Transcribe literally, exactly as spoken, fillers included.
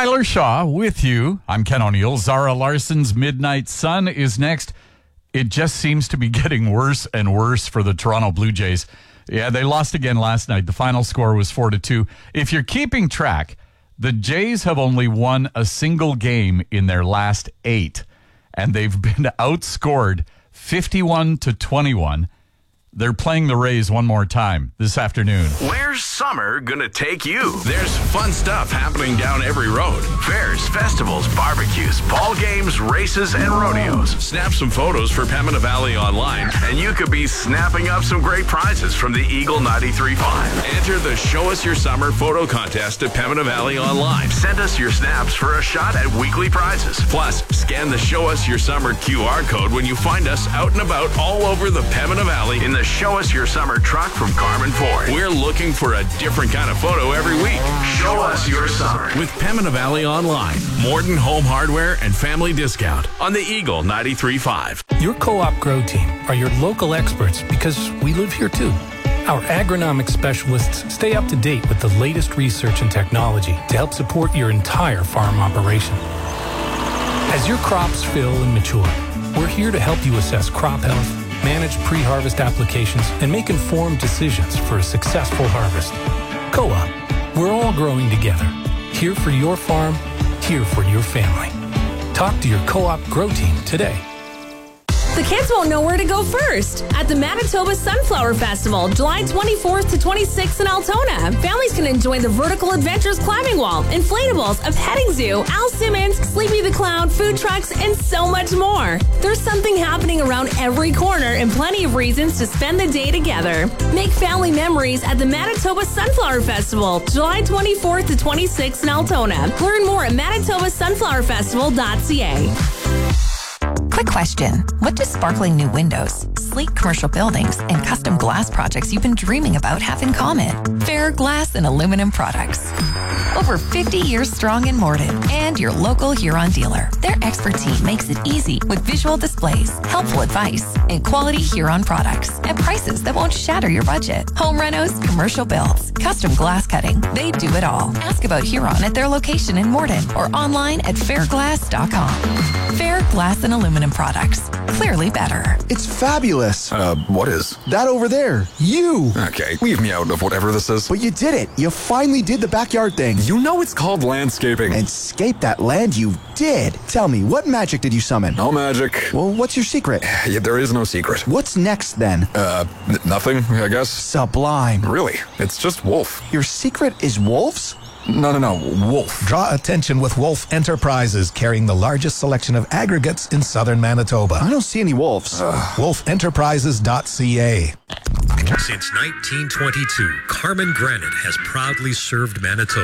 Tyler Shaw with you. I'm Ken O'Neill. Zara Larson's Midnight Sun is next. It just seems to be getting worse and worse for the Toronto Blue Jays. Yeah, they lost again last night. The final score was four to two. If you're keeping track, the Jays have only won a single game in their last eight, and they've been outscored fifty-one to twenty-one. They're playing the Rays one more time this afternoon. Where's summer gonna take you? There's fun stuff happening down every road. Fairs, festivals, barbecues, ball games, races, and rodeos. Snap some photos for Pembina Valley Online, and you could be snapping up some great prizes from the Eagle ninety-three point five. Enter the Show Us Your Summer photo contest at Pembina Valley Online. Send us your snaps for a shot at weekly prizes. Plus, scan the Show Us Your Summer Q R code when you find us out and about all over the Pembina Valley in the Show Us Your Summer truck from Carmen Ford. We're looking for a different kind of photo every week. Show Us Your Summer with Pembina Valley Online, Morden Home Hardware, and Family Discount on the Eagle ninety-three point five. Your Co-op Grow Team are your local experts because we live here too. Our agronomic specialists stay up to date with the latest research and technology to help support your entire farm operation. As your crops fill and mature, we're here to help you assess crop health, manage pre-harvest applications, and make informed decisions for a successful harvest. Co-op, we're all growing together. Here for your farm, here for your family. Talk to your Co-op Grow Team today. The kids won't know where to go first. At the Manitoba Sunflower Festival, July twenty-fourth to twenty-sixth in Altona, families can enjoy the Vertical Adventures climbing wall, inflatables, a petting zoo, Al Simmons, Sleepy the Clown, food trucks, and so much more. There's something happening around every corner and plenty of reasons to spend the day together. Make family memories at the Manitoba Sunflower Festival, July twenty-fourth to twenty-sixth in Altona. Learn more at manitoba sunflower festival dot c a. Quick question. What do sparkling new windows, sleek commercial buildings, and custom glass projects you've been dreaming about have in common? Fair Glass and Aluminum Products. Over fifty years strong in Morden and your local Huron dealer. Their expert team makes it easy with visual displays, helpful advice, and quality Huron products at prices that won't shatter your budget. Home renos, commercial builds, custom glass cutting. They do it all. Ask about Huron at their location in Morden or online at fair glass dot com. Fair Glass and Aluminum Products. Clearly better. It's fabulous. Uh, what is? That over there. You. Okay, leave me out of whatever this is. But you did it. You finally did the backyard thing. You know it's called landscaping. And scape that land you did. Tell me, what magic did you summon? No magic. Well, what's your secret? Yeah, there is no secret. What's next then? Uh, n- nothing, I guess. Sublime. Really? It's just wolf. Your secret is wolves? No, no, no. Wolf. Draw attention with Wolf Enterprises, carrying the largest selection of aggregates in southern Manitoba. I don't see any wolves. wolf enterprises dot c a. Since nineteen twenty-two, Carmen Granite has proudly served Manitoba.